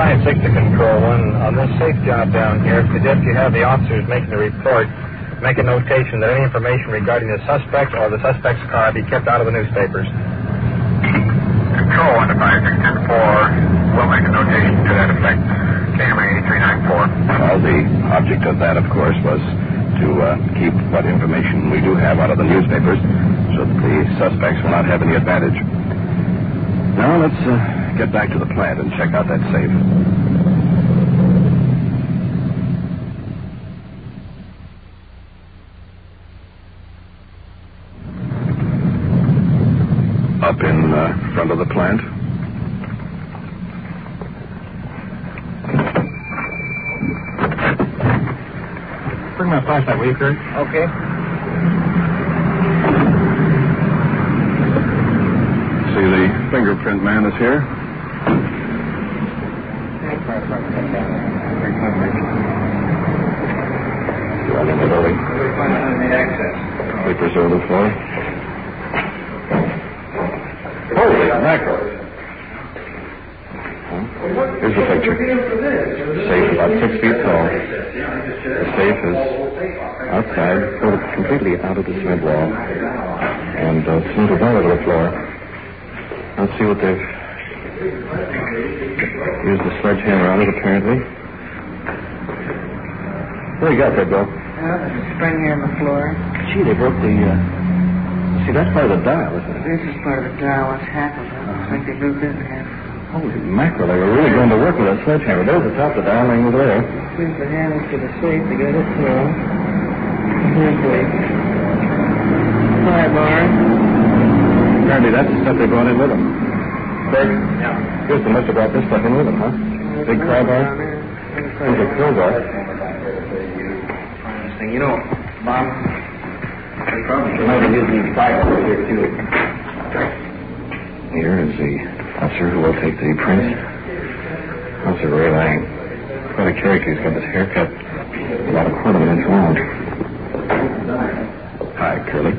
9-6 to Control 1. On this safe job down here, suggest you have the officers making the report make a notation that any information regarding the suspect or the suspect's car be kept out of the newspapers. Control 1 to 5-6-10-4. We'll make a notation to that effect. KMA 8394. Well, the object of that, of course, was to keep what information we do have out of the newspapers so that the suspects will not have any advantage. Now, let's get back to the plant and check out that safe. Up in front of the plant. Bring my flashlight, will you, Kurt? Okay. See, the fingerprint man is here. Right in the building. Papers over the floor. Holy mackerel. Here's the picture. Safe about 6 feet tall. The safe is outside, completely out of the cement wall. And cemented all over the floor. Let's see what they've used the sledgehammer on it, apparently. What do you got there, Bill? There's a spring here on the floor. Gee, they broke the... See, that's part of the dial, isn't it? This is part of the dial. What's half of it? Looks like they broke it in half. Holy mackerel, they were really going to work with that sledgehammer. There's the top of the dial laying over there. Here's the handle to the safe to get it through. Here's the pry bar. Apparently that's the stuff they brought in with them. Craig? Yeah. Guess they must have brought this stuff in with them, huh? Big pry bar? There's a crowbar. You know, Bob, they probably might have used these files here, too. Here is the officer who will take the prints. Officer Ray Lang. Quite a character. He's got this haircut about a quarter of an inch long. Hi, Curly.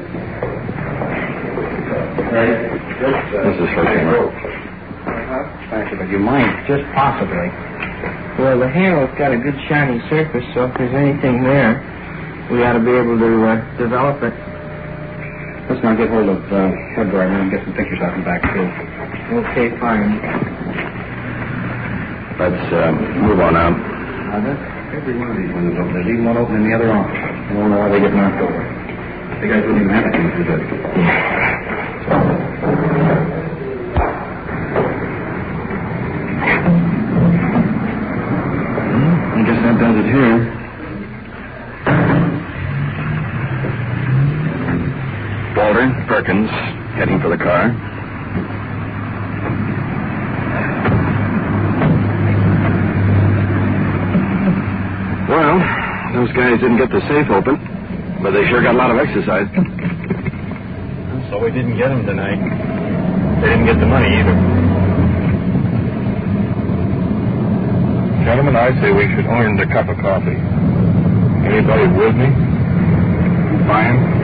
This is Sledgehammer. But you might, just possibly. Well, the handle's got a good shiny surface, so if there's anything there, we ought to be able to develop it. Let's now get hold of head driver and get some pictures out and back, too. Okay, fine. Let's move on out. Every one of these windows open. There's even one open in the other office. I don't know why they get knocked over. The guys wouldn't even have to do that. I guess that does it here. Walter, Perkins, heading for the car. Well, those guys didn't get the safe open, but they sure got a lot of exercise. So we didn't get them tonight. They didn't get the money either. Gentlemen, I say we should earn the cup of coffee. Anybody with me? Fine.